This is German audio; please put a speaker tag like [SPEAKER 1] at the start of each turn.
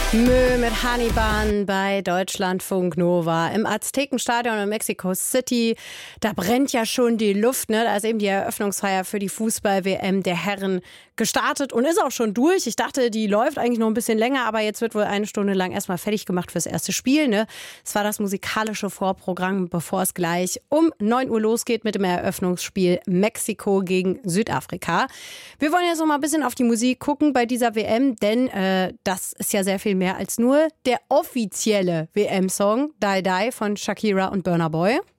[SPEAKER 1] Mö mit Hannibal bei Deutschlandfunk Nova im Aztekenstadion in Mexico City. Da brennt ja schon die Luft, ne? Da ist eben die Eröffnungsfeier für die Fußball-WM der Herren gestartet und ist auch schon durch. Ich dachte, die läuft eigentlich noch ein bisschen länger, aber jetzt wird wohl eine Stunde lang erstmal fertig gemacht fürs erste Spiel, ne? Es war das musikalische Vorprogramm, bevor es gleich um 9 Uhr losgeht mit dem Eröffnungsspiel Mexiko gegen Südafrika. Wir wollen jetzt noch mal ein bisschen auf die Musik gucken bei dieser WM, denn das ist ja sehr viel mehr als nur der offizielle WM-Song Die Die von Shakira und Burna Boy.